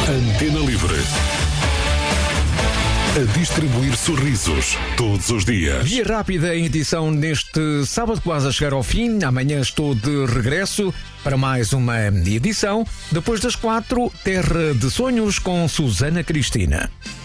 Antena Livre. A distribuir sorrisos todos os dias. Via Rápida em edição neste sábado, quase a chegar ao fim. Amanhã estou de regresso para mais uma edição. Depois das 4, Terra de Sonhos com Susana Cristina.